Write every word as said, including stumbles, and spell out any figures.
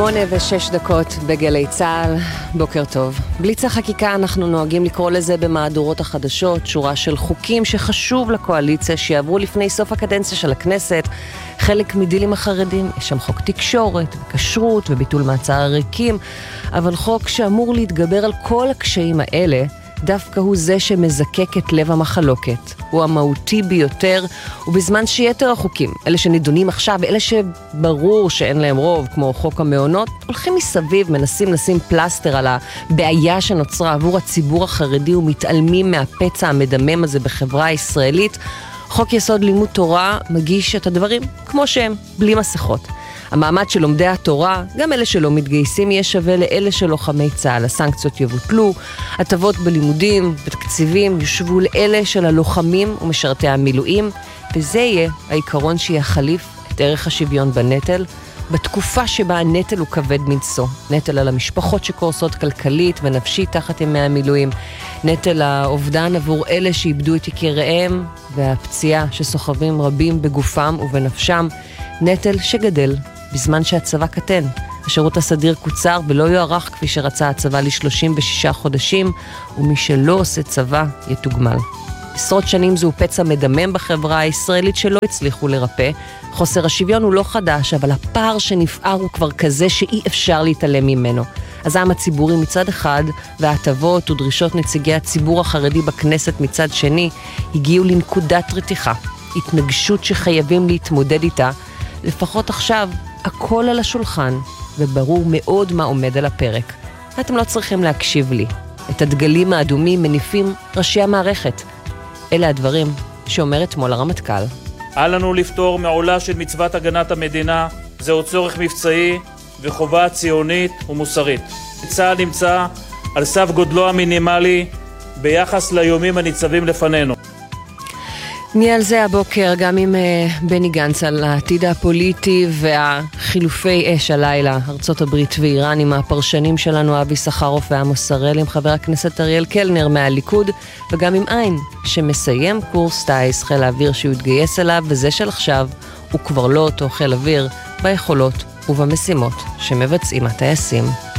שמונה ושש דקות בגלי צהל, בוקר טוב. בליץ החקיקה אנחנו נוהגים לקרוא לזה במהדורות החדשות, שורה של חוקים שחשוב לקואליציה שיעברו לפני סוף הקדנציה של הכנסת, חלק מדילים החרדים, יש שם חוק תקשורת, כשרות וביטול מעצר עריקים, אבל חוק שאמור להתגבר על כל הקשיים האלה, דווקא הוא זה שמזקק את לב המחלוקת. הוא המהותי ביותר, ובזמן שיתר החוקים, אלה שנידונים עכשיו, אלה שברור שאין להם רוב, כמו חוק המעונות, הולכים מסביב, מנסים לשים פלסטר על הבעיה שנוצרה עבור הציבור החרדי, ומתעלמים מהפצע המדמם הזה בחברה הישראלית. חוק יסוד לימוד תורה מגיש את הדברים כמו שהם, בלי מסכות. המעמד של לומדי התורה, גם אלה שלא מתגייסים, יהיה שווה לאלה של לוחמי צה"ל. הסנקציות יבוטלו, הטבות בלימודים, בתקציבים, יושבו לאלה של הלוחמים ומשרתי המילואים, וזה יהיה העיקרון שיחליף את ערך השוויון בנטל, בתקופה שבה הנטל הוא כבד מנשוא. נטל על המשפחות שקורסות כלכלית ונפשית תחת ימי המילואים, נטל האובדן עבור אלה שאיבדו את יקיריהם, והפציעה שסוחבים רבים בגופם ובנפשם, נטל שגדל בזמן שהצבא קטן. השירות הסדיר קוצר ולא יוארך כפי שרצה הצבא ל-שלושים ושישה חודשים, ומי שלא עושה צבא יתוגמל. עשרות שנים זהו פצע מדמם בחברה הישראלית שלא הצליחו לרפא. חוסר השוויון הוא לא חדש, אבל הפער שנפער הוא כבר כזה שאי אפשר להתעלם ממנו. הזעם הציבורי מצד אחד, וההטבות ודרישות נציגי הציבור החרדי בכנסת מצד שני, הגיעו לנקודת רתיחה. התנגשות שחייבים להתמודד איתה. לפחות עכשיו, הכל על השולחן, וברור מאוד מה עומד על הפרק. אתם לא צריכים להקשיב לי. את הדגלים האדומים מניפים ראשי המערכת. אלה הדברים שאומר אתמול הרמטכ"ל. אל לנו לפתור מעולה של מצוות הגנת המדינה, זהו צורך מבצעי וחובה ציונית ומוסרית. צה"ל נמצא על סף גודלו המינימלי ביחס לאיומים הניצבים לפנינו. נהיה על זה הבוקר גם עם uh, בני גנץ על העתיד הפוליטי והחילופי אש הלילה, ארצות הברית ואיראן, עם הפרשנים שלנו אבי סחרוף ועמוס הראל, עם חבר הכנסת אריאל קלנר מהליכוד, וגם עם עין שמסיים קורס טייס חיל האוויר שהוא התגייס אליו, וזה של עכשיו הוא כבר לא אותו חיל אוויר ביכולות ובמשימות שמבצעים הטייסים.